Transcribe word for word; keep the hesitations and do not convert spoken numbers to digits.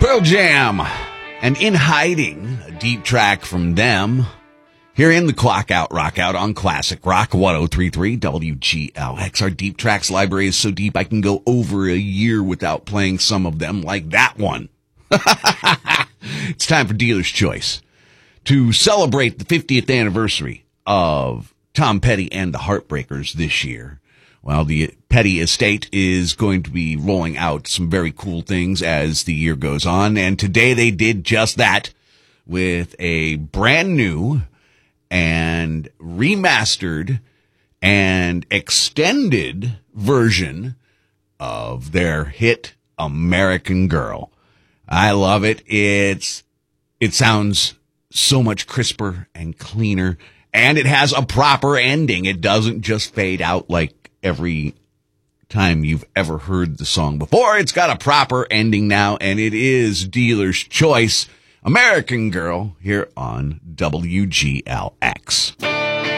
Pearl Jam, and In Hiding, a deep track from them, here in the Clock Out Rock Out on Classic Rock one oh three point three W G L X. Our deep tracks library is so deep I can go over a year without playing some of them, like that one. It's time for Dealer's Choice. To celebrate the fiftieth anniversary of Tom Petty and the Heartbreakers this year, well, the Petty estate is going to be rolling out some very cool things as the year goes on, and today they did just that with a brand new and remastered and extended version of their hit American Girl. I love it. It's it sounds so much crisper and cleaner, and it has a proper ending. It doesn't just fade out like every time you've ever heard the song before. It's got a proper ending now, and it is Dealer's Choice, American Girl, here on W G L X.